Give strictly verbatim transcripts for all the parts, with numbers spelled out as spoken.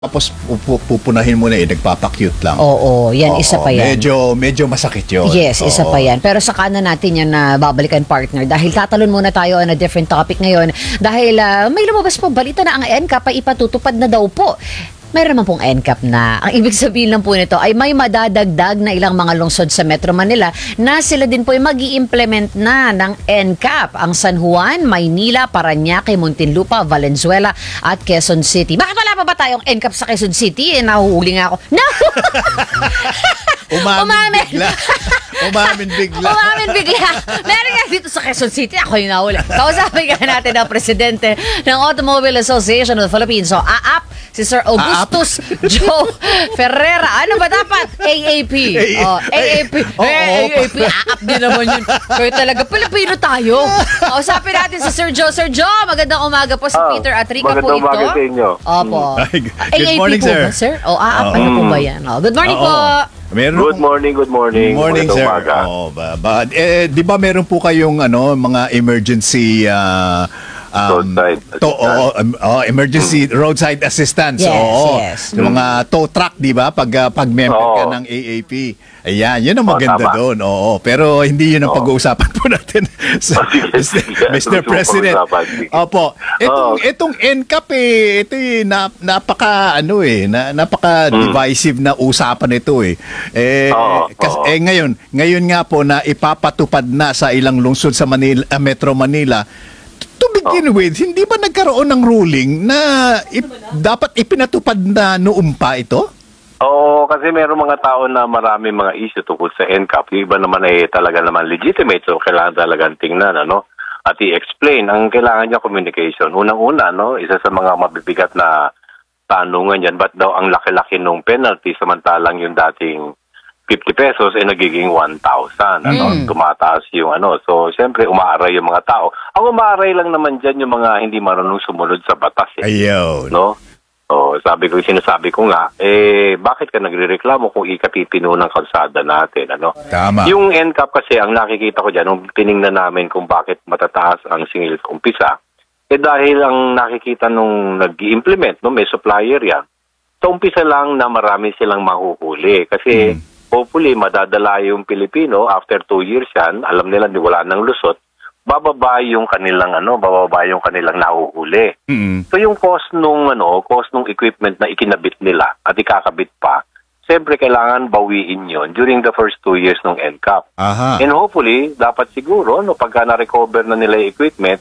Tapos upu- pupunahin mo na eh, nagpapakyut lang. Oo, yan, Oo, isa pa yan. Medyo, medyo masakit yun. Yes, isa Oo. pa yan. Pero saka na natin yan na babalikan, partner. Dahil tatalon muna tayo on a different topic ngayon. Dahil uh, may lumabas po balita na ang N C A P ay ipatutupad na daw po. Mayroon naman pong N C A P na. Ang ibig sabihin lang po nito ay may madadagdag na ilang mga lungsod sa Metro Manila na sila din po ay mag-i-implement na ng N C A P. Ang San Juan, Maynila, Parañaque, Muntinlupa, Valenzuela at Quezon City. Bakit wala pa ba tayong N C A P sa Quezon City? Eh, nahuhuli nga ako. No! Umamin, Umamin. bigla. Umamin bigla. Umamin bigla. Meron nga dito sa Quezon City. Ako yung nahuli. Kausapin nga natin ang presidente ng Automobile Association of the Philippines. So, A A P, si Sir Augustus Joe Ferreira. Ano ba dapat? A A P. Oh, A A P. Oo. Eh, A A P. A A P din naman yun. Kaya talaga, Pilipino tayo. Kausapin natin si Sir Joe. Sir Joe, magandang umaga po. Si Ah, Peter Atrica po magandang ito. umaga sa inyo. Opo. Ay, A A P good morning, po sir. ba, sir? O, A A P. Oo. Ano po ba yan? Oh, good morning Oo. po. Meron Good morning, good morning. Morning, Magandang sir. umaga. Oh, ba, ba, eh, di ba meron po kayong ano, mga emergency uh, um, Roadside to, assistance. oo, um, oh, emergency roadside assistance. Yes, oo. yes. Yung mga tow truck, di ba? Pag uh, pag member ka Oo. ng A A P. Ayan, yun ang Oo, maganda tama. doon. Oo, pero hindi yun ang Oo. pag-uusapan po natin sa Oh, sige, mister sige. mister Gusto mo President. pag-usapan, sige. Opo. Itong Oo. itong N C A P eh, ito eh, na, napaka ano eh, na, napaka divisive na usapan ito eh. Eh Oo, kas, oo. eh ngayon, ngayon nga po na ipapatupad na sa ilang lungsod sa Manila, ah, Metro Manila. To begin with, hindi ba nagkaroon ng ruling na ip, dapat ipinatupad na noon pa ito? Oo, kasi meron mga tao na marami mga issue tungkol sa N C A P. Yung iba naman ay talaga naman legitimate, so kailangan talagang tingnan, ano? At i-explain. Ang kailangan niya communication. Unang-una, no? Isa sa mga mabibigat na tanungan yan, ba't daw ang laki-laki nung penalty samantalang yung dating fifty pesos ay nagiging one thousand, ano? Mm. Tumataas yung ano. So, siyempre, umaaray yung mga tao. Ang umaaray lang naman dyan yung mga hindi marunong sumunod sa batas, eh. Ayun. No? So, sabi ko, sinasabi ko nga, eh, bakit ka nagrereklamo kung ikapipino ng kalsada natin, ano? Tama. Yung N C A P kasi, ang nakikita ko dyan, nung tiningnan namin kung bakit matataas ang singil sa umpisa, eh dahil ang nakikita nung nag-i-implement, no, may supplier yan, sa umpisa lang na marami silang mahuhuli. Kasi, hopefully, madadala yung Pilipino, after two years yan, alam nila, di wala ng lusot, bababa yung kanilang ano, bababa yung kanilang nahuhuli. Mm. So yung cost nung ano, cost nung equipment na ikinabit nila at ikakabit pa, siyempre kailangan bawiin yon during the first two years ng N C A P. Aha. And hopefully, dapat siguro, no, pagka na-recover na nila yung equipment,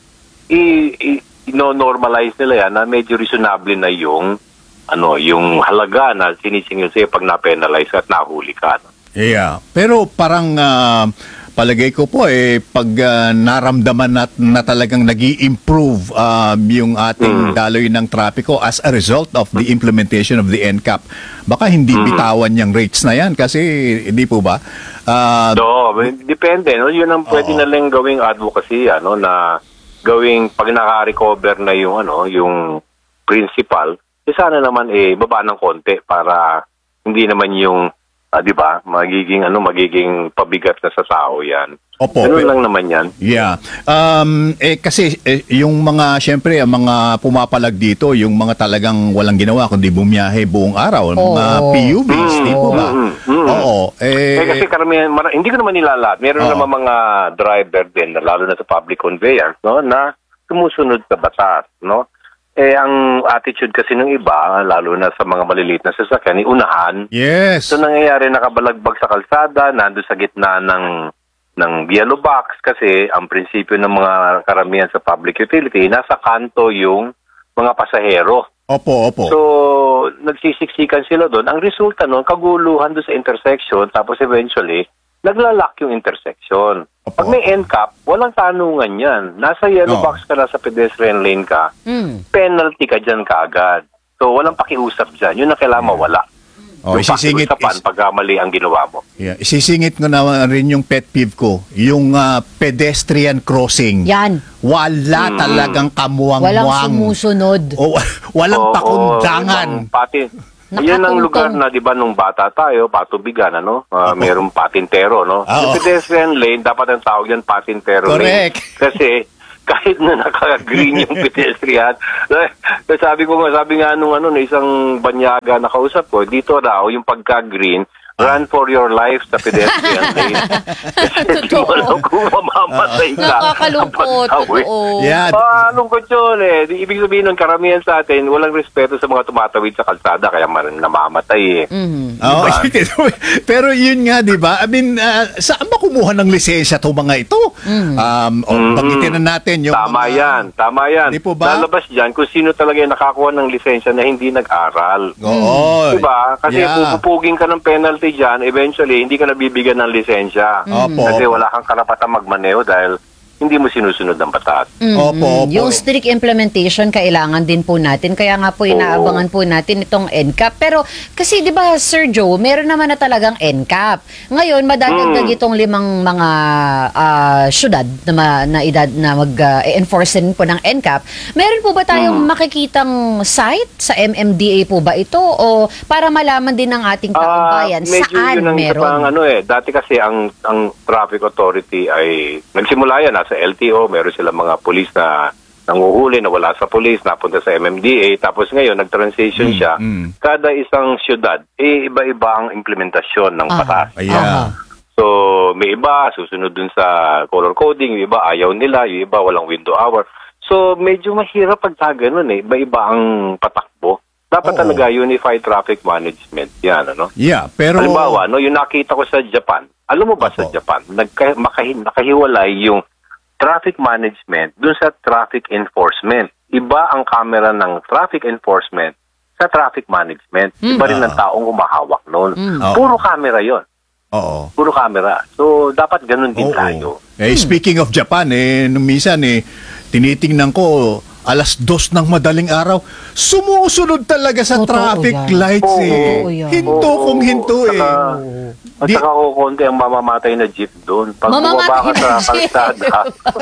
i- i- i-normalize nila yan na medyo reasonable na yung ano, yung halaga na sinisingil sa'yo pag na-penalize at nahuli ka. No? Yeah. Pero parang ah, palagay ko po eh pag ah, naramdaman na, na talagang nag-i-improve um, yung ating Mm. daloy ng trapiko as a result of the implementation of the N C A P, baka hindi bitawan yung rates na yan kasi hindi po ba? Ah, So, depende. No? Yun ang pwede Oo. na lang gawing advocacy, ano, na gawing pag naka-recover na yung, ano, yung principal, eh, sana naman eh, baba ng konti para hindi naman yung, ah, di ba, magiging, ano, magiging pabigat na sa tao yan. Opo. Ganun lang naman yan. Yeah. Um, eh, kasi eh, yung mga, syempre, ang mga pumapalag dito, yung mga talagang walang ginawa, kundi bumiyahe buong araw, Oo. mga P U Vs, di po ba? Mm, mm, Oo. Eh, Eh, kasi karamihan, mara- hindi ko naman nilalat. Meron Oo. naman mga driver din, na lalo na sa public conveyance, no, na sumusunod sa batas, no? Eh, ang attitude kasi ng iba, lalo na sa mga maliliit na sasakyan, unahan. yes. So, nangyayari nakabalagbag sa kalsada, nando sa gitna ng ng yellow box kasi ang prinsipyo ng mga karamihan sa public utility, nasa kanto yung mga pasahero. Opo, opo. So, nagsisiksikan sila doon. Ang resulta noon, kaguluhan doon sa intersection, tapos eventually, naglalak yung intersection. Opo. Pag may N C A P, walang tanungan yan. Nasa yellow Oo. box ka na sa pedestrian lane ka, Mm. penalty ka dyan kaagad. So, walang pakiusap dyan. Yun ang kailangan mawala. Oh, yung isisingit, pakiusapan is, pag ah, mali ang ginawa mo. yeah, isisingit ko na rin yung pet peeve ko, yung ah, pedestrian crossing. Yan. Wala Mm. talagang kamuwang-muang. Walang sumusunod. O, walang Oo, pakundangan. ibang Pati, yan ang Nakatungtong. lugar na, di ba, nung bata tayo, patubigan, ano? Uh, Opo. merong patintero, no? Ah, Yung oo. pedestrian lane, dapat ang tawag yan patintero Correct. lane. Kasi, kahit na naka-green yung pedestrian. Sabi ko nga, sabi nga nung ano, isang banyaga na kausap ko, dito raw yung pagka-green, run for your life sa pedestrian lane. Kasi di mo alam kung mamamatay ka. Nakakalungkot, totoo. Yeah. Ah, lungkot yun eh. Di- Ibig sabihin ng karamihan sa atin, walang respeto sa mga tumatawid sa kalsada, kaya man namamatay eh. Mhm. Oo, pero yun nga, di ba? I mean, ah, saan ba kumuha ng lisensya itong mga ito? Um, o, Mm. banggitin na natin yung Tama mga- yan, tama yan. Di po ba? Lalabas dyan kung sino talaga yung nakakuha ng lisensya na hindi nag-aral. Oo. Diba? Kasi Yeah. pupupugin ka ng penalty dyan, eventually, hindi ka nabibigyan ng lisensya. Opo. Kasi wala kang karapatang magmaneho dahil hindi mo sinusunod ng batas. Mhm. Opo, opo. Yung strict implementation kailangan din po natin. Kaya nga po inaabangan po natin itong N C A P. Pero kasi 'di ba Sir Joe, meron naman na talagang N C A P. Ngayon madadagdag Mm. itong limang mga ah, syudad na, ma- na edad na mag-enforce din po ng N C A P. Meron po ba tayong Mm. makikitang site sa M M D A po ba ito o para malaman din ng ating kababayan Ah, medyo saan yun ang isa meron? pang ano eh. Dati kasi ang ang traffic authority ay nagsimula yan nasa L T O, meron silang mga pulis na nanguhuli na wala sa pulis, napunta sa M M D A, tapos ngayon nag-transition Mm, siya. mm. Kada isang syudad, eh, iba-iba ang implementasyon ng Aha. batas. Yeah. Aha. So, may iba susunod dun sa color coding, yung iba ayaw nila, yung iba walang window hour. So, medyo mahirap pag ganun eh. Iba-iba ang patakbo. Dapat Oo. talaga unified traffic management. Yan, ano? Yeah, pero... Halimbawa, no, yung nakita ko sa Japan. Alam mo ba sa Opo. Japan, nagka, makahi, nakahiwalay yung traffic management dun sa traffic enforcement. Iba ang camera ng traffic enforcement sa traffic management. Iba rin ang taong humahawak noon. Oo. Puro camera yon. Oo. Puro camera. So, dapat ganun din Oo. tayo. Eh, speaking of Japan, eh, nung minsan, eh, tinitingnan ko, alas dos ng madaling araw, sumusunod talaga sa Totoo traffic yan. lights Oo. eh. Totoo yan. Hinto Oo. kung hinto eh. Saka- At Di- saka kukunti ang mamamatay na jeep doon. Pag Mamamatay bumaba ka na sa jeep. kalsada.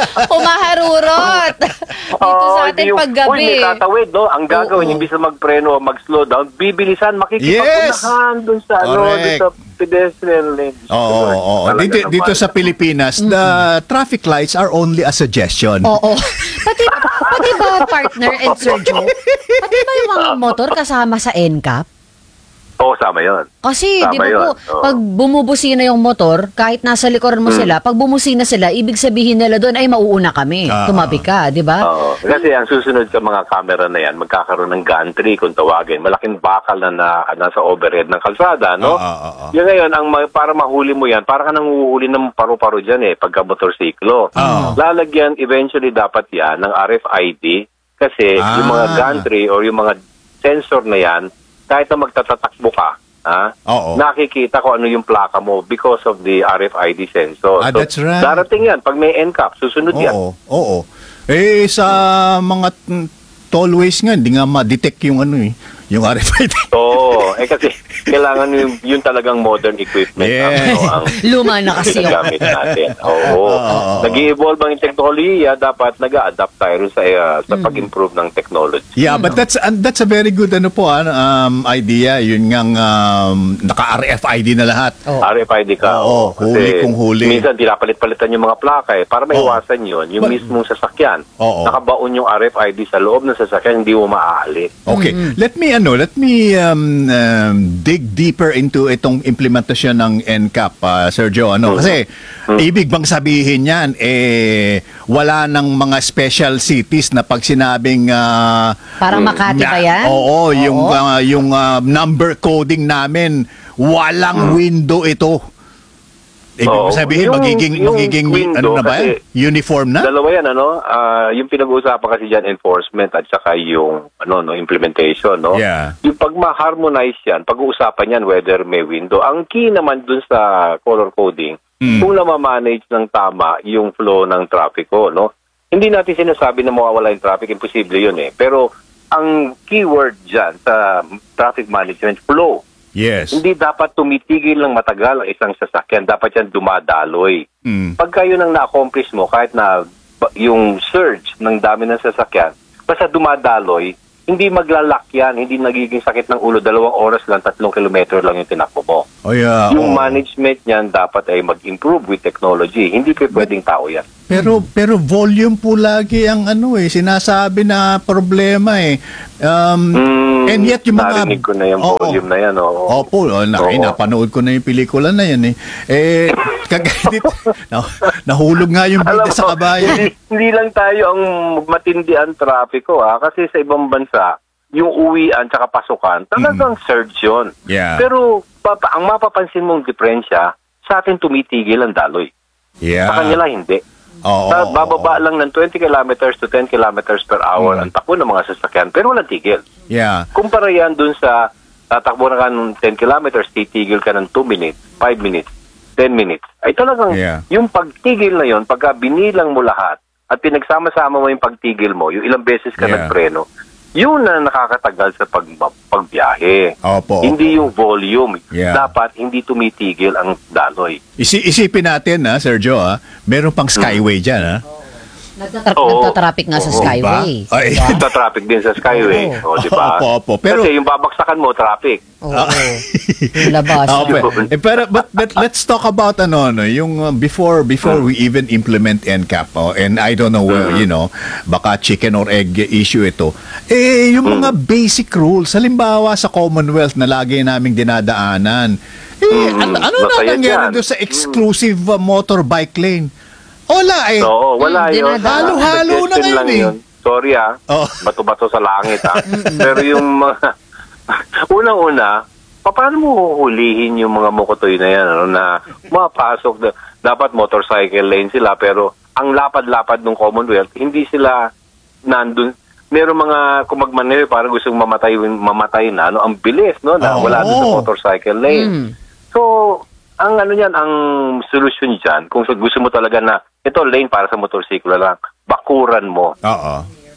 Umaharurot. Dito sa Oo, atin hindi yung, paggabi. Uy, may tatawid, no? Ang gagawin, Oo. imbis na mag-preno o mag-slow down, bibilisan, makikipagunahan doon sa, ano, Correct. doon sa pedestrian lane. Oo, oo, oo. Talaga Dito, naman. dito sa Pilipinas, the traffic lights are only a suggestion. Oo. Pati, pati ba partner and Sir Joe? Pati ba yung mga motor kasama sa N C A P? Oo, sama yun. Kasi, Tama di ba yun. po, Oo. pag bumubusina yung motor, kahit nasa likuran mo sila, pag bumusina sila, ibig sabihin nila doon ay mauuna kami. Ah, Tumabi ka, di ba? Oo. Kasi ang susunod sa mga camera na yan, magkakaroon ng gantry kung tawagin. Malaking bakal na, na nasa overhead ng kalsada, no? Oo, oo, oo. Yung ngayon, ang, ma- para mahuli mo yan, para ka nang huhuli ng paru-paro dyan eh, pagka motorsiklo. Oo. Lalagyan, eventually dapat yan ng R F I D kasi Ah. yung mga gantry or yung mga sensor na yan, kahit na magtatatakbo ka, ha, Oo. nakikita ko ano yung plaka mo because of the R F I D sensor. Ah, that's right. Darating yan. Pag may N C A P, susunod yan. Oo, oo. Eh, sa mga mm, tollways nga, hindi nga ma-detect yung ano eh, yung R F I D. Oo. Eh kasi kailangan yung, yung talagang modern equipment ang, Yeah. ano, ang Luma na kasi yun. ginagamit natin. Oo. Oo. Nag-i-evolve ang teknolohiya, dapat nag-a-adapt tayo rin sa, uh, sa pag-improve ng technology. Yeah, but that's and that's a very good ano po ano, um, idea. Yun nga um, naka-R F I D na lahat. Oo. R F I D ka. Oo, Kasi huli kung huli. Minsan, pinapalit-palitan yung mga plaka eh. Para maiwasan yun, yung But- mismong sasakyan. Oo. Nakabaon yung R F I D sa loob ng sasakyan, hindi mo maaali. Okay, let me ano, let me um, um, dig deeper into itong implementasyon ng N C A P, uh, Sir Joe. Ano? Kasi ibig bang sabihin yan, eh, wala nang mga special cities na pag sinabing uh, Parang Makati ba yan? Oo, yung, Oo. uh, yung uh, number coding namin, walang window ito. Ibig Oo. sabihin, Yung- magiging, yung magiging window, ano na ba yan? kasi- Uniform na? Dalawa yan, ano? Ah, yung pinag-uusapan kasi dyan, enforcement at saka yung ano, no, implementation, no? Yeah. Yung pag ma-harmonize yan, pag-uusapan yan whether may window. Ang key naman dun sa color coding, Mm. kung na-manage ng tama yung flow ng trapiko, no? Hindi natin sinasabi na mawawala yung traffic, imposible yun eh. Pero ang keyword dyan sa traffic management, flow. Yes. Hindi dapat tumitigil ng matagal ang isang sasakyan. Dapat yan dumadaloy. Mm. Pagka yun ang na-accomplish mo, kahit na ba- yung surge ng dami ng sasakyan, basta dumadaloy, hindi maglalak yan, hindi nagiging sakit ng ulo, dalawang oras lang, tatlong kilometro lang yung tinakbo mo. Oh, yeah, Yung oo. management niyan dapat ay mag-improve with technology. Hindi pa pwedeng tao yan. Pero pero volume po lagi ang ano eh sinasabi na problema eh. Um, Mm, and yet yung mga narinig ko na yung Oo. volume na yan. Oo. Opo, oh, na, Oo. napanood ko na yung pelikula na yan eh. Eh kagaya na, nahulog nga yung Alam bida sa mo, kabayan. hindi, hindi lang tayo ang matindi ang trapiko ha. Kasi sa ibang bansa, yung uwian tsaka pasukan, talagang surge yun. Yeah. Pero papa, ang mapapansin mong diferensya, sa atin tumitigil ang daloy. Yeah. Sa kanila hindi. Oo. Sa bababa lang ng twenty kilometers to ten kilometers per hour Mm. ang takbo ng mga sasakyan, pero walang tigil. Yeah. Kumpara yan dun sa tatakbo na ka ng ten kilometers, titigil ka ng two minutes, five minutes, ten minutes. Ay talagang Yeah. yung pagtigil na yon, pagka binilang mo lahat at pinagsama-sama mo yung pagtigil mo, yung ilang beses ka Yeah. nagpreno, yun na nakakatagal sa pag pagbiyahe. Opo. Hindi yung volume. Yeah. Dapat hindi tumitigil ang daloy. Isi isipin natin ha, Sergio ha, meron pang skyway dyan ha. Nagtatra- Oo. Nagtatraffic nga sa Oo. Skyway. Ba? Ay. Diba? Ito traffic din sa skyway. O, di ba? Opo, opo. Pero- Kasi yung babaksakan mo, traffic. Oo. Yung labas. Ah, okay. Eh, pero but, but let's talk about ano no, yung uh, before before we even implement N C A P oh, and I don't know where, you know, baka chicken or egg issue ito. Eh yung mga basic rules halimbawa sa Commonwealth na lagi naming dinadaanan. Eh Mm, ano, ano na masaya nangyari dyan. doon sa exclusive uh, motorbike lane? Wala eh. Oo, wala Mm, yun. dinadala. Halo-halo na Suggestion ngayon lang eh. yun. Sorry ah. Oh. Bato-bato sa langit ah. Pero yung mga... Unang-una, pa- paano mo huhulihin yung mga mukotoy na yan? Ano, na mapasok. Na, dapat motorcycle lane sila pero ang lapad-lapad ng Commonwealth, hindi sila nandun. Meron mga kung magmaneho parang gustong mamatay mamatay na ano ang bilis no na Oo. wala doon sa motorcycle lane. Mm. So, ang ano niyan, ang solusyon diyan, kung gusto mo talaga na ito lane para sa motorsiklo lang, bakuran mo. Oo.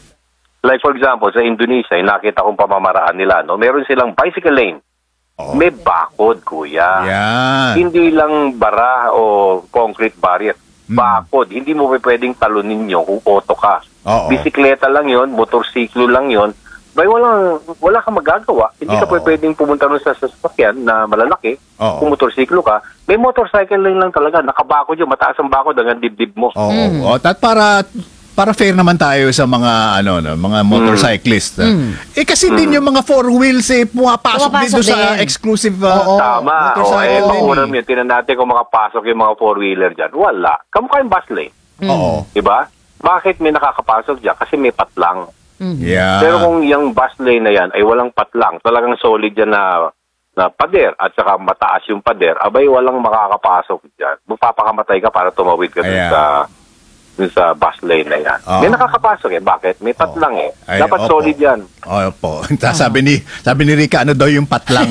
Like for example, sa Indonesia, yung nakita kong pamamaraan nila, no, meron silang bicycle lane. Oo. May bakod, kuya. Yan. Hindi lang bara o concrete barrier. Mm. Bakod. Hindi mo pwedeng talunin yun kung auto ka. Oo. Bisikleta lang yon, motorsiklo lang yon. Bay wala wala kang magagawa. Hindi ka Oo. pwedeng pumunta ron sa sasakyan na malalaki. Oo. Kung motorsiklo ka, may motorcycle lane lang talaga. Nakabakod yun. Mataas ang bakod hanggang dibdib mo. Oo. Mm. Oh, at para para fair naman tayo sa mga ano no, mga motorcyclist. ah. Mm. Eh kasi din yung mga four wheels eh pumapasok din Pumapasok doon sa din. exclusive uh, Oo. Tama. O, motorcycle eh, lane. makuram yun. Tinan natin kung makapasok yung mga four-wheeler dyan. Wala. Kamukha yung bus lane. Oo. Diba? Bakit may nakakapasok dyan? Kasi may patlang. Yeah. Pero kung yung bus lane na yan ay walang patlang, talagang solid yan na, na pader at saka mataas yung pader, abay walang makakapasok dyan. Magpapakamatay ka para tumawid ka dun Ayan. sa, dun sa bus lane na yan. Oo. May nakakapasok eh. Bakit? May patlang eh. Ay, Dapat opo. solid yan. Oh, po. sabi ni sabi ni Rica ano daw yung patlang.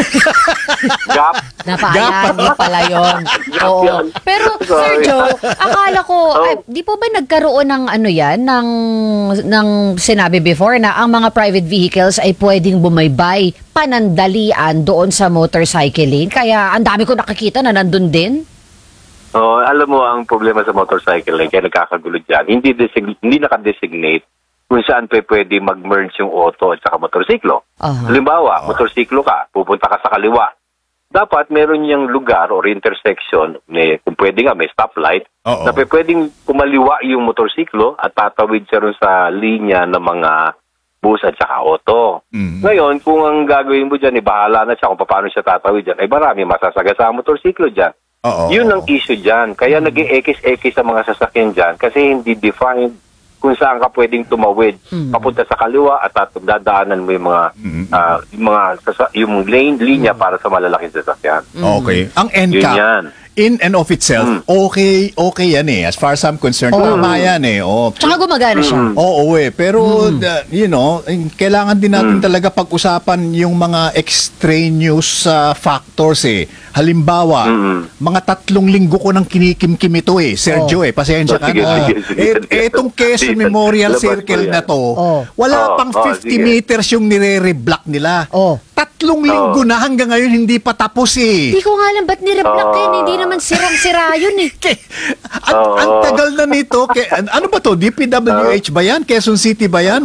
Gap. Napaalam niya pala yun. Oo. Yan. Pero, Sir Sorry. Joe, akala ko, Oh. ay, di po ba nagkaroon ng ano yan, ng, ng sinabi before na ang mga private vehicles ay pwedeng bumaybay panandalian doon sa motorcycle lane? Kaya ang dami ko nakikita na nandun din. Oh, alam mo ang problema sa motorcycle lane, kaya nagkakagulo dyan. Hindi, design, hindi naka-designate kung saan pa pwede mag-merge yung auto at saka motorsiklo. Aha. Halimbawa, motorsiklo ka, pupunta ka sa kaliwa. Dapat meron yung lugar or intersection, may, kung pwede nga may stoplight, Oo. na pe- pwedeng kumaliwa yung motorsiklo at tatawid siya rin sa linya ng mga bus at saka auto. Mm. Ngayon, kung ang gagawin mo dyan, eh, bahala na siya kung paano siya tatawid dyan, ay marami masasagasa ang motorsiklo dyan. Oo. Yun ang issue dyan. Kaya naging ekis-ekis sa mga sasakyan dyan kasi hindi defined kung saan ka pwedeng tumawid. Mm. Papunta sa kaliwa at at dadaanan mo yung mga Mm. ah, yung mga sasa- yung lane linya para sa malalaking sasakyan. Okay. Ang N C Yun A P yan. in and of itself, Mm. okay, okay yan eh. As far as I'm concerned, Oo. tama yan eh. Oh. Tsaka gumagana siya. Mm. Oo eh, pero the- you know, eh, kailangan din natin Mm. talaga pag-usapan yung mga extraneous uh, factors eh. Halimbawa, Mm. mga tatlong linggo ko nang kinikimkim ito eh. Sergio eh, pasensya Oh, ka sige, na. sige, sige, Eh, sige. etong Quezon Sige, Memorial labas mo Circle yan. na to, Oh. wala Oh, pang oh, fifty sige. meters yung nire-reblock nila. Oh. Tatlong linggo Oh. na hanggang ngayon hindi pa tapos eh. Hindi ko nga alam ba't nireblock Ah. yun. Hindi naman sirang-sira yun eh. Ke- ang, Oo. ang tagal na nito. Ke, an- ano ba to? D P W H ba yan? Quezon City ba yan? Pa-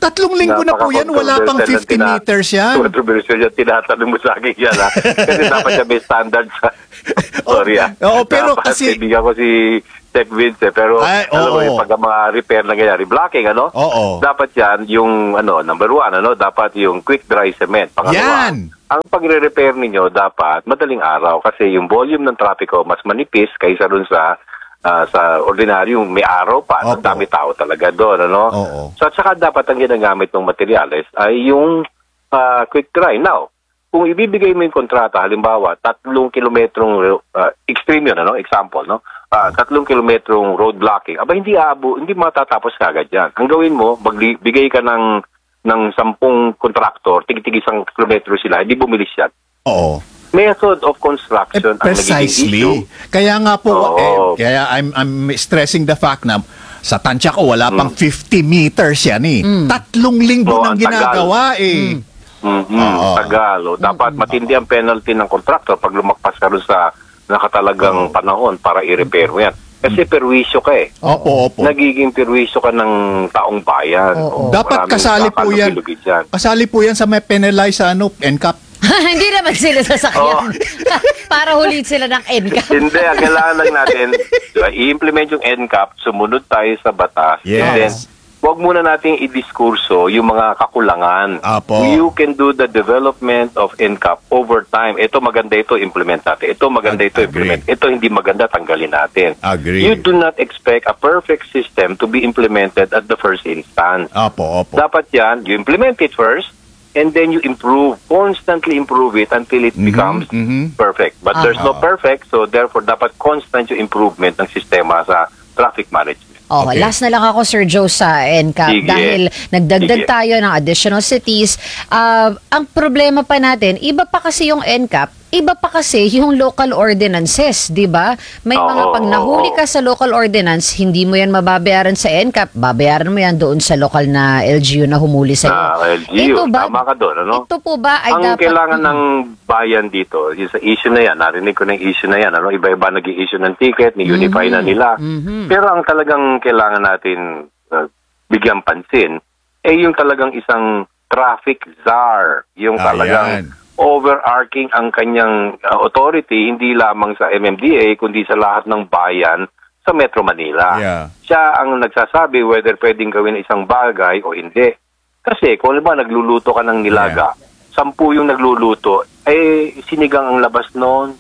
Tatlong linggo na po yan, wala pang Napaka-controversial fifty na tina- meters yan. Controversial yan, tinatanong mo sa akin yan, ha? Kasi dapat siya may standard sa... Sorry, ha? Oo, pero Dapat kasi- kaibigan ko si Tech Vince, eh, pero Ay, alam mo, oo. yung pag mga repair na ganyan, reblocking, ano? Oo. Dapat yan, yung, ano, number one, ano? Dapat yung quick dry cement. Pangalawa, Yan! ang pagre-repair ninyo dapat madaling araw kasi yung volume ng trapiko mas manipis kaysa dun sa ah, sa ordinaryong may araw pa. Ang Opo. dami tao talaga doon, ano? Oo. So at saka dapat ang ginagamit ng materyales ay yung ah, quick dry. Now, kung ibibigay mo yung kontrata, halimbawa, tatlong kilometrong ah, extreme yun, ano? Example, no? Ah, tatlong kilometrong road blocking. Aba, hindi aabo, hindi matatapos kagad yan. Ang gawin mo, magbigay ka ng ng sampung kontraktor, tig-tig isang kilometro sila, hindi bumilis yan. Oo. Method of Eh, construction ang nagiging issue. precisely. Kaya nga po, Oo. eh, kaya I'm, I'm stressing the fact na sa tansya ko, wala pang fifty meters yan eh. Tatlong linggo Oo, nang ang tagal. ginagawa eh. Mhm, Oo. tagal. O, dapat matindi ang penalty ng kontraktor pag lumagpas ka rin sa nakatalagang panahon para i-repair mo yan. Kasi perwisyo ka eh. Opo, opo. Nagiging perwisyo ka ng taong bayan. Oo. O, Dapat maraming kasali po yan. kakalugilugid dyan. Kasali po yan sa may penalize sa ano, N C A P. Hindi naman sila sasakyan. Para hulit sila ng N C A P. Hindi, ang kailangan lang natin, uh, i-implement yung N C A P, sumunod tayo sa batas, Yes. and then, huwag muna nating i-diskurso yung mga kakulangan. Apo. You can do the development of N C A P over time. Ito maganda ito, implement natin. Ito maganda ito, Agree. implement. Ito hindi maganda, tanggalin natin. Agree. You do not expect a perfect system to be implemented at the first instance. Opo, opo. Dapat yan, you implement it first, and then you improve, constantly improve it until it Mhm, becomes mhm. perfect. But Ah. there's no perfect, so therefore dapat constant yung improvement ng sistema sa traffic management. Oh, Okay. last na lang ako, Sir Joe, sa N C A P. Sige. Dahil nagdagdag Sige. tayo ng additional cities. Ah, ang problema pa natin, iba pa kasi yung N C A P, iba pa kasi yung local ordinances, di ba? May mga Oo, pag nahuli oo. ka sa local ordinance, hindi mo yan mababayaran sa N C A P, babayaran mo yan doon sa local na L G U na humuli sa Na L G U, tama ka doon, ano? Ito po ba ay Ang dapat... kailangan ng bayan dito, yung sa issue na yan, narinig ko na yung issue na yan, ano? Iba-iba nag-i-issue ng ticket, ni-unify na nila. Mhm. Pero ang talagang kailangan natin uh, bigyan pansin, eh yung talagang isang traffic czar, yung Ayan. talagang overarching ang kanyang uh, authority, hindi lamang sa M M D A, kundi sa lahat ng bayan sa Metro Manila. Yeah. Siya ang nagsasabi whether pwedeng gawin isang bagay o hindi. Kasi kung ba nagluluto ka ng nilaga, sampu yung nagluluto, eh sinigang ang labas noon.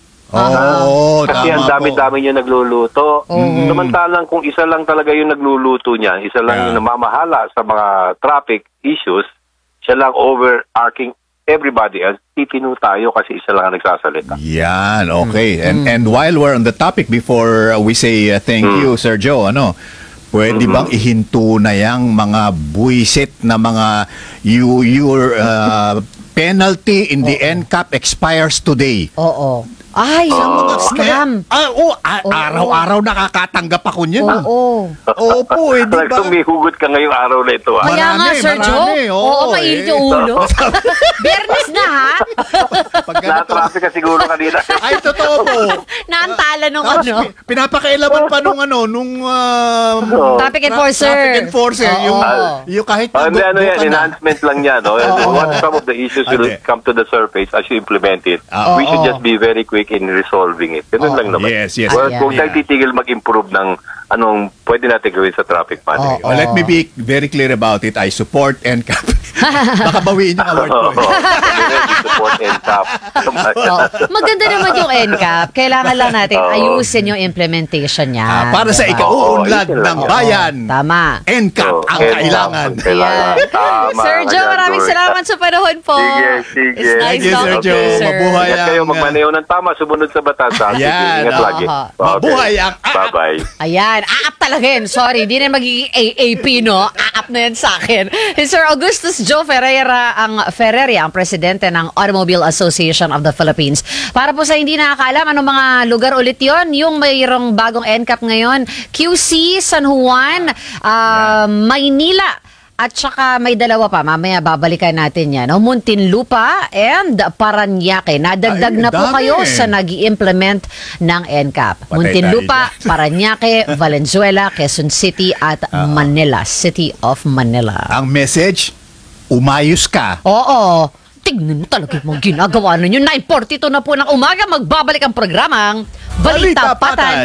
Oo, Kasi tama ang po. dami-dami niya nagluluto. Oo. Samantalang kung isa lang talaga yung nagluluto niya, isa lang Yeah. yung namamahala sa mga traffic issues, siya lang overarching everybody else, titino tayo kasi isa lang ang nagsasalita. Yan, okay. And and while we're on the topic, before uh, we say uh, thank you, Sir Joe, ano, pwede bang ihinto na yang mga buisit na mga you, your uh, penalty in the N C A P expires today? Oo. Ay, mga scam. Ah, oh, a- Oo. araw-araw nakakatanggap ako niyan. ah. Oo. Opo, eh, di ba? Talagang may hugot ka ngayong araw na ito. Ah. Kaya nga, Marami, Sir marami. Joe. Oo, Oo, mainit eh. yung ulo. Biyernes na, ha? Pag ganito- Na-traffic ka siguro kanina. Ay, totoo po. Naantala nung Tapos, ano. pi- pinapakailaman pa nung ano, nung uh, Traffic tra- enforcer. Traffic enforcer. Oo. Yung, yung kahit Oh, hindi, bu- ano yan, buka na. enhancement lang yan. No? Oo. What some of the issues will Ate. come to the surface as you implement it. Oo. We should Oo. just be very quick in resolving it. Ganun Oo. lang naman. Yes, yes. Well, Ayan. kung tayo titigil mag-improve ng anong pwede natin gawin sa traffic management. Oo. Oh, let me be very clear about it. I support N C A P. Baka bawiin yung award ko. Oo. Eh. Kami ready to support and tap. Oo. Maganda naman yung N C A P. Kailangan lang natin Oo. ayusin yung implementation niya. Ah, para sa Diba? ikauunlad Oo, ng oo. bayan. Tama. N C A P Oo, ang and tap kailangan. ang kailangan. Ayan. Tama Sir ka Joe, dyan, maraming Doris. salamat sa panahon po. Sige, sige. It's nice Thank you, Sir talking to Joe. you, sir. Mabuhay. Ingat kayo, ang, uh, magmaneho ng tama, sumunod sa batas. ha? Sige, Ayan, ingat oo. lagi. Mabuhay ang- Bye-bye. Ayan, aap talaga yun. Sorry, di na magiging A A P, no? Aap na yan sa akin. Si Sir Augustus Joe Ferreira, ang Ferreria, ang presidente ng Automobile Association of the Philippines. Para po sa hindi nakakaalam, anong mga lugar ulit yon? Yung mayroong bagong N C A P ngayon, Q C, San Juan, ah, Maynila, At saka may dalawa pa, mamaya babalikan natin yan. No? Muntinlupa and Paranaque. Nadagdag Ay, na po dami. kayo sa nag implement ng N C A P. Patay Muntinlupa, tayo Paranaque, Valenzuela, Quezon City at Manila, City of Manila. Ang message, umayos ka. Oo. Tignan mo talaga yung mga ginagawa ninyo. nine forty-two na po ng umaga, magbabalik ang programang Balita Patan.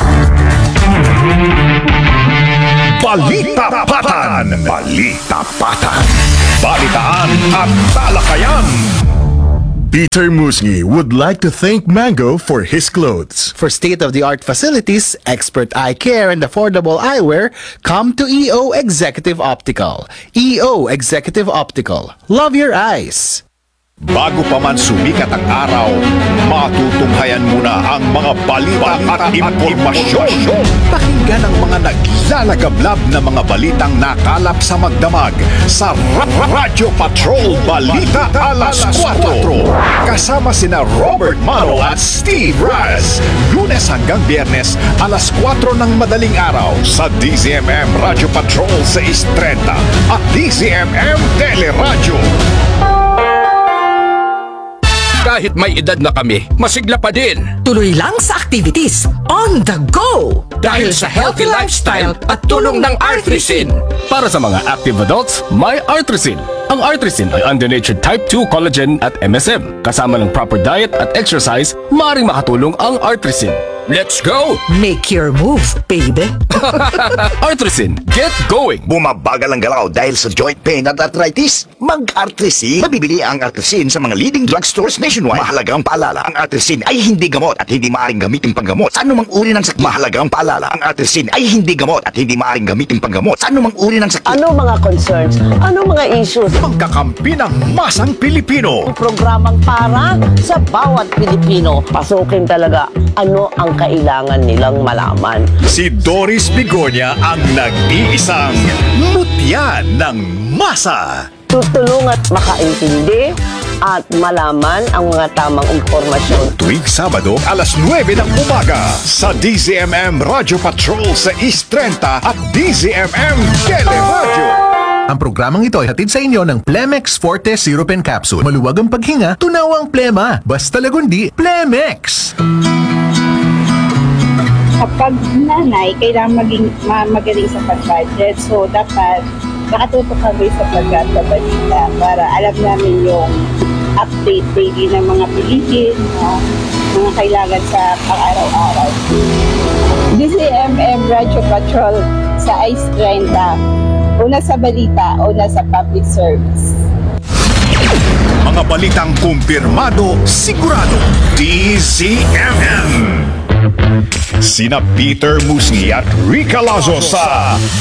Balita Patan! Balita Patan! Balitaan at talakayan! Peter Musngi would like to thank Mango for his clothes. For state-of-the-art facilities, expert eye care, and affordable eyewear, come to E O Executive Optical. E O Executive Optical. Love your eyes. Bago pa man sumikat ang araw, matutunghayan muna ang mga balita at impormasyon. Pakinggan ang mga naglalagablab na mga balitang nakalap sa magdamag sa Ra- Ra- Radyo Patrol Balita Alas kwatro. Kasama sina Robert Maro at Steve Raz. Lunes hanggang Biyernes, alas kwatro ng madaling araw sa D Z M M Radyo Patrol six thirty at D Z M M Teleradyo. Kahit may edad na kami, masigla pa din. Tuloy lang sa activities on the go. Dahil sa healthy lifestyle at tulong ng Artrisin. Para sa mga active adults, may Artrisin. Ang Artrisin ay undonatured type two collagen at M S M. Kasama ng proper diet at exercise, maaaring makatulong ang Artrisin. Let's go! Make your move, baby. Artrisin, get going! Bumabagal ang galaw dahil sa joint pain at arthritis? Mag-Artrisin. Mabibili ang Artrisin sa mga leading drugstores nationwide. Mahalagang paalala, ang Artrisin ay hindi gamot at hindi maaaring gamitin panggamot sa anumang uri ng sakit. Mahalagang paalala, ang Artrisin ay hindi gamot at hindi maaaring gamitin panggamot sa anumang uri ng sakit. Ano mga concerns? Ano mga issues? Pagkakampi ng masang Pilipino. Programang para sa bawat Pilipino. Pasukin talaga ano ang kailangan nilang malaman. Si Doris Bigonya ang nag-iisang mutya ng masa. Tutulungan makaintindi at malaman ang mga tamang impormasyon. Tuwing Sabado, alas nuwebe ng umaga sa D Z M M Radyo Patrol sa East thirty at D Z M M Teleradyo. Ang programang ito ay hatid sa inyo ng Plemex Forte Syrup and Capsule. Maluwag ang paghinga, tunaw ang plema. Basta lagundi, Plemex! Kapag nanay, kailangan maging ma- magaling sa pag-budget. So, dapat nakatutok kami sa pagkakabalita para alam namin yung update daily ng mga bilihin, uh, mga kailangan sa pang-araw-araw. D Z M M Radio Patrol sa Ice thirty. Una sa balita, una sa public service. Mga balitang kumpirmado, sigurado. D Z M M. Sina Peter Musngi at Rica Lazo sa